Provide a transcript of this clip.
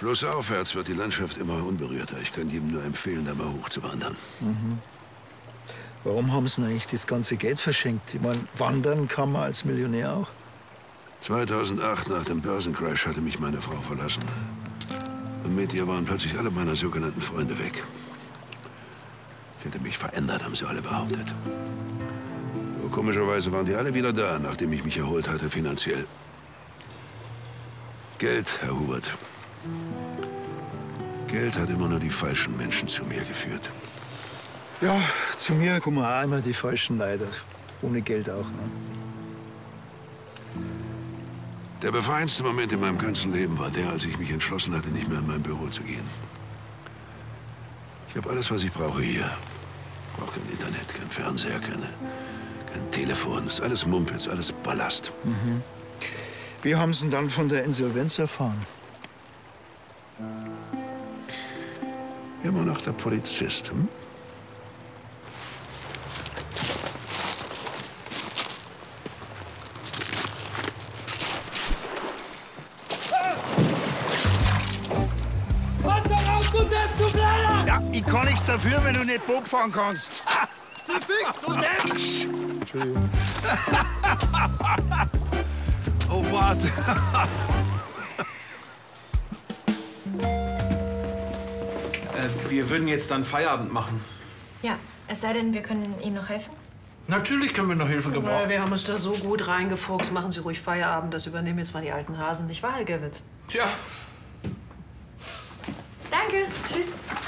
Flussaufwärts wird die Landschaft immer unberührter. Ich kann jedem nur empfehlen, da mal hochzuwandern. Warum haben Sie denn eigentlich das ganze Geld verschenkt? Ich meine, wandern kann man als Millionär auch. 2008, nach dem Börsencrash, hatte mich meine Frau verlassen. Und mit ihr waren plötzlich alle meiner sogenannten Freunde weg. Ich hätte mich verändert, haben sie alle behauptet. Nur komischerweise waren die alle wieder da, nachdem ich mich erholt hatte finanziell. Geld, Herr Hubert. Geld hat immer nur die falschen Menschen zu mir geführt. Ja, zu mir kommen auch immer die falschen Leute. Ohne Geld auch. Ne? Der befreiendste Moment in meinem ganzen Leben war der, als ich mich entschlossen hatte, nicht mehr in mein Büro zu gehen. Ich habe alles, was ich brauche hier. Ich brauche kein Internet, kein Fernseher, kein Telefon. Das ist alles Mumpitz, alles Ballast. Wie haben Sie denn dann von der Insolvenz erfahren? Immer noch der Polizist, hm? Ja, ich kann nichts dafür, wenn du nicht Bob fahren kannst. Du Depp! Entschuldigung. Oh, warte. Wir würden jetzt dann Feierabend machen. Ja, es sei denn, wir können Ihnen noch helfen. Natürlich können wir noch Hilfe gebrauchen. Wir haben uns da so gut reingefuchst. Machen Sie ruhig Feierabend. Das übernehmen jetzt mal die alten Hasen. Nicht wahr, Herr Gerwitz? Tja. Danke. Tschüss.